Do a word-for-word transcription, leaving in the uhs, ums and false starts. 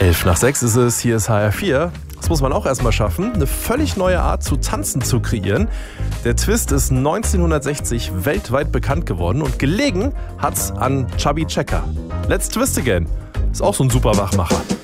Elf nach sechs ist es, hier ist H R vier. Das muss man auch erstmal schaffen, eine völlig neue Art zu tanzen zu kreieren. Der Twist ist neunzehnhundertsechzig weltweit bekannt geworden und gelegen hat's an Chubby Checker. Let's Twist Again ist auch so ein super Wachmacher.